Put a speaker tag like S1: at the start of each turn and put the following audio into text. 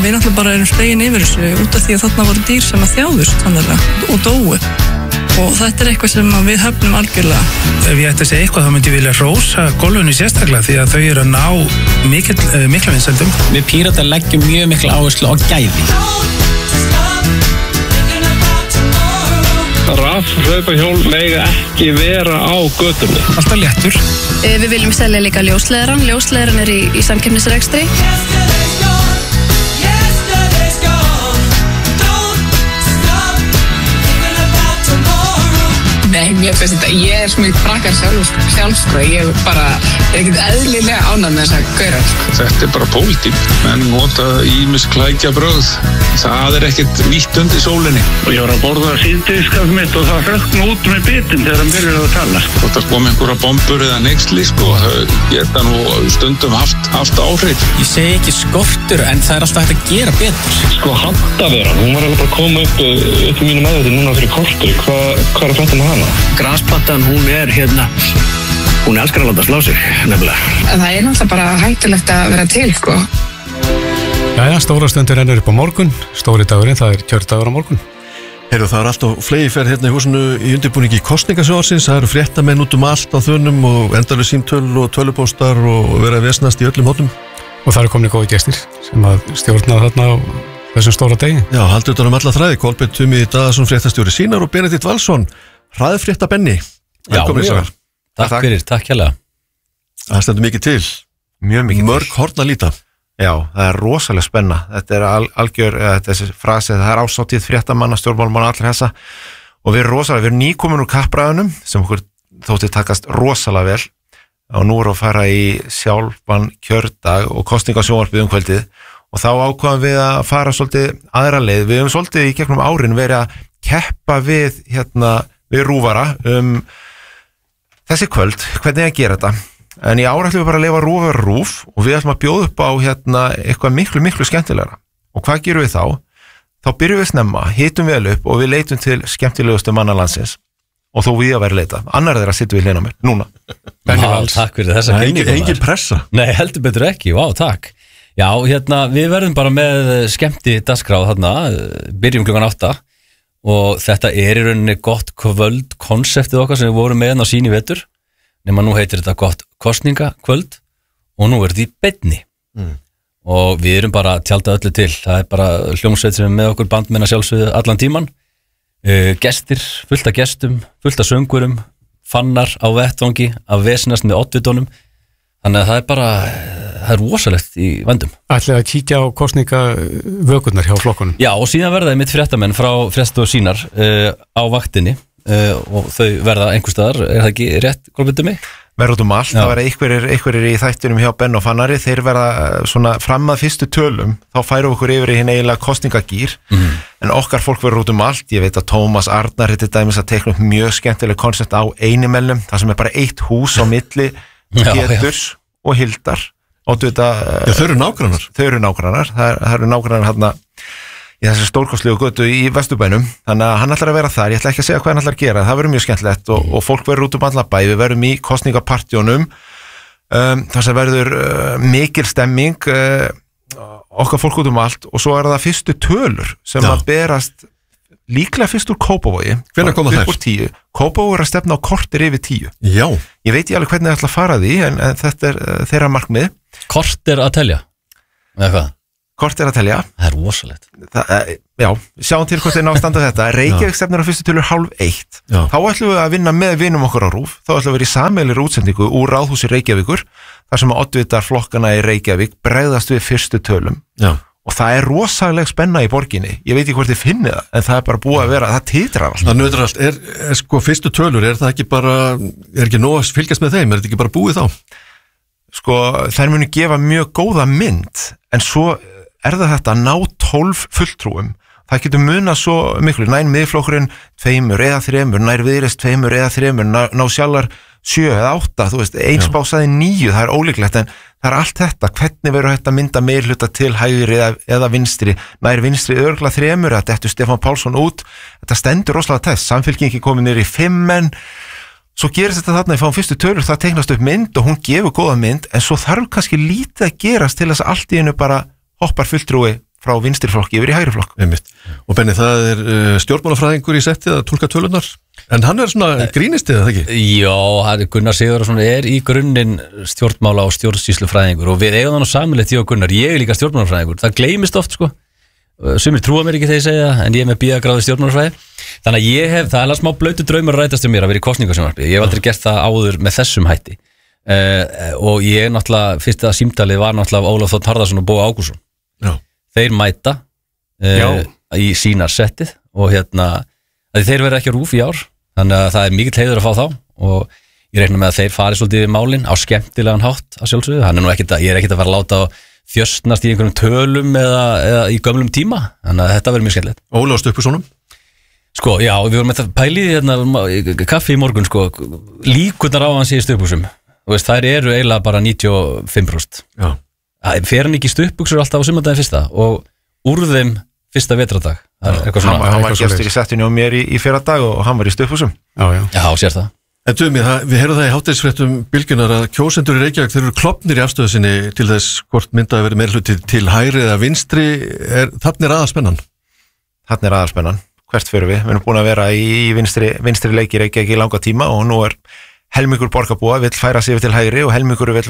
S1: við náttúrulega bara erum slegin yfir þessu út af því að þarna voru dýr sem að þjáðust sannlega og dóu og þetta eitthvað sem við höfnum algjörlega.
S2: Ef ég ætti að segja eitthvað þá myndi ég vilja hrósa golfinu sérstaklega því að þau eru að ná mikla vinsældum.
S3: Við Píratar leggjum mjög mikla áherslu á gæði.
S4: Rafhlaupahjól mega ekki vera á götunni.
S2: Alltaf léttur.
S5: Við viljum selja líka ljósleiðaran. Ljósleiðaran er í samkeppnisrekstri.
S6: Nei, mér finnst þetta, ég svo mikið brakkar sjálf sko, ég bara er ekkert eðlilega ánægð með þessa gaurar sko.
S4: Þetta bara pólitík, menn nota ýmis klækjabrögð, það ekkert vítt undir sólinni. Og ég var að borða síðdegskaffi mitt og það hrökkna út með bitin þegar hann byrjar að tala. Þótt að koma einhverja bombur eða neyksli sko, það geta nú stundum haft áhrif.
S3: Ég segi ekki skortur en það alltaf hægt að gera betur.
S4: Sko handaveran, hún var alveg bara að koma upp í mínu meðviti núna fyrir kortri, hvað er að fætta með hana?
S7: Graspattan, hún elskar að láta slá sig, nefnilega.
S6: En það er náttúrulega bara hættulegt að vera til, sko.
S8: Jæja, stóra stundur ennur upp á morgun, stóri dagurinn, það kjördagur á morgun.
S9: Heyrðu, það alltaf flegiferð hérna í húsinu í undirbúningi kosningasjóðarsins, það eru fréttamenn út allt á þönum og endalaus símtöl og tölupóstar og vera að vesnast í öllum hóttum.
S8: Og það eru komin góði gestir sem að stjórna þarna á þessum stóra degi.
S9: Já, haldur utan alla þræði, Kolbeinn Tumi Daðarsson fréttastjóri Sýnar og Benedikt Valsson hraðfrétta Benni.
S10: Já, takk fyrir, takk hérlega.
S9: Það stendur mikið til.
S10: Mjög mikið til.
S9: Mörg horn að líta.
S10: Já, það er rosalega spenna. Þetta er algjör, þessi frasi, það er ásáttíð fréttamanna, stjórnmálamanna, allir þessa. Og við erum nýkomin úr kappræðunum sem okkur þótti takast rosalega vel. Og nú erum við að fara í sjálfan kjördag og kosningasjónvarpið kvöldið. Og þá ákvaðum við að fara svolítið aðra leið. Við höfum svolítið í gegnum árin verið að keppa við Rúvara þessi kvöld, hvernig að gera þetta. En í ár ætlum við bara að leyfa Rúf og við ætlum að bjóða upp á eitthvað miklu skemmtilegra. Og hvað gerum við þá? Þá byrjum við snemma, hitum vel upp og við leitum til skemmtilegustu manna landsins og þó við að vera leita. Annar þeirra sittum við hlina mér, núna. Takk fyrir þessa kynningu.
S9: Engin pressa.
S10: Nei, heldur betur ekki, takk. Já, við verðum bara með skemmti dagskráð byrjum klukkan 8 og þetta er í rauninni gott kvöld konseptið okkar sem við vorum með á sín í vetur, nema nú heitir þetta gott kosningakvöld og nú er þetta í beinni og við erum bara að tjálta öllu til, það er bara hljómsveit sem er með okkur, bandmenn að sjálfsögðu allan tíman, gestir, fullt af gestum, fullt af söngurum, fannar á vettvangi, að vesinast með oddvitunum, þannig að það er rosalegt í vandum.
S8: Ætlaði að kíkja á kosningavökurnar hjá flokkunum?
S10: Já, og síðan verða mitt fréttamenn frá Fréttastofu Sýnar á vaktinni og þau verða einhvers staðar, er það ekki rétt, Kolbeinn mig? Verða út allt, það verða einhverjir í þættinum hjá Benn og Fannari, þeir verða svona fram að fyrstu tölum, þá færum okkur yfir í hinn eiginlega kosningagýr, en okkar fólk verður út allt, ég veit að Tómas Arnar hittir dæmis að teikna upp mjög skemmtileg koncept á Einimellum, það sem er bara eitt hús á milli Péturs og Hildar. Þau
S9: eru nágrannar.
S10: Það eru nágrannar hérna í þessu stórkostlegu götu í Vesturbænum, þannig að hann ætlar að vera þar. Ég ætla ekki að segja hvað hann ætlar að gera, það verður mjög skemmtilegt og fólk verður út alla bæ. Við verðum í kosningapartjónum þar sem verður mikil stemming, okkar fólk út allt og svo er það fyrstu tölur sem að berast líklega fyrst úr Kópavogi.
S9: Hvenær koma þær?
S10: Upp úr 10. Kópavogur að stefna á kortir yfir 10.
S9: Já.
S10: Ég veit ég alveg hvernig það ætla að fara því, en þetta er þeirra markmið.
S7: Kortir að telja? Eða hvað?
S10: Kortir að telja.
S7: Það er rosalegt.
S10: Já, sjáum til hvort þeir ná að standa þetta. Reykjavík stefnir á fyrstu tölur 12:30. Þá ætlum við að vinna með vinum okkur á Rúf. Þá ætlum við að vera í sameiginlegri útsendingu úr Ráðhúsi Reykjavíkur, þar sem oddvitar flokkana í Reykjavík bregðast við fyrstu tölum. Já. Og það er rosalega spenna í borginni. Ég veit ekki hvort þið finnið það, en það er bara búið að vera, það titrar allt.
S9: Það nötrar allt. Er sko fyrstu tölur, er það ekki bara, er ekki nóg að fylgjast með þeim, er þetta ekki bara búið þá?
S10: Sko, þær munu gefa mjög góða mynd, en svo er það þetta að ná 12 fulltrúum. Það getur munað svo miklu, nær Miðflokkurinn 2 eða 3, nær Viðreisn 2 eða 3, ná Sjallar 7 eða 8, þú veist, eins básaði 9, það er ólíklegt, en það er allt þetta, hvernig verður þetta mynda meirhluta til hægri eða vinstri, nær vinstri örugglega 3, að dettur Stefán Pálsson út, þetta stendur rosalega test, Samfylking komin niður í 5 menn, svo gerist þetta þarna, við fáum fyrstu tölur, það teiknast upp mynd og hún gefur góða mynd, en svo þarf kannski lítið að gerast til þess að allt í einu bara hoppar fulltrúi frá vinstri flokki yfir í hægri flokk.
S9: Og Benni, það stjórnmálafræðingur í settið að túlka tölunar, en hann svona grínistið, eða ekki?
S11: Já, Gunnar Sigurðarson í grunninn stjórnmála og stjórnsýslufræðingur og við eigum þannig samilegt ég og Gunnar, ég líka stjórnmálafræðingur, það gleymist oft sko, sumir trúa mér ekki þegar ég segja það, en ég með BA-gráðu stjórnmálafræði, þannig að það alveg smá blautu draumur að rætast um mér að vera í kosningasjónvarpi, ég hef aldrei gert það áður með þessum hætti. Og ég náttúrulega, fyrsta símtalið var náttúrulega Ólaf Þ. Harðarson og Bói Ágústsson. Þeir mæta í sínar settið og þeir verða ekki á RÚV í ár, þannig að það mikill heiður að fá þá og ég reikna með að þeir fari svolítið við málin á skemmtilegan hátt að sjálfsögðu, ég er ekkert að fara að láta þjöstnast í einhverjum tölum eða í gömlum tíma, þannig að þetta verður mjög skemmtilegt.
S9: Ólaf Stuppusonum?
S11: Sko, já, við vorum með pælið kaffi í morgun, sko, líkurnar á hans í Stuppusum. Þær eru eiginlega bara 95%. Já. Fer hann ekki í stuttbuxur alltaf á sumardaginn fyrsta og úr þeim fyrsta vetradag.
S10: Hann var gestur í settinu og mér í fyrra dag og hann var í stuttbuxum.
S11: Já, sér það.
S9: En Tumi, við heyrðum það í hádegisfréttum Bylgjunnar að kjósendur í Reykjavík, þeir eru klofnir í afstöðu sinni til þess hvort myndaði verið meirhluti til hægri eða vinstri. Þarna aðalspennan? Þarna
S10: aðalspennan. Hvert fyrir við? Við erum búin að vera í vinstri leiki Reykjavík í langa tíma og nú helmingur borgarbúa vill færa sig yfir til hægri og helmingur vill